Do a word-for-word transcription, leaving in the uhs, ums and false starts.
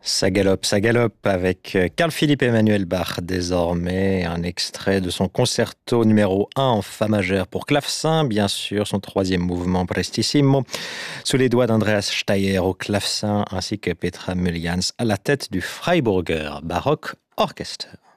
Ça galope, ça galope avec Carl-Philipp Emanuel Bach, désormais un extrait de son concerto numéro un en fa majeur pour clavecin, bien sûr, son troisième mouvement prestissimo, sous les doigts d'Andreas Steyer au clavecin ainsi que Petra Mülljans à la tête du Freiburger Baroque Orchester.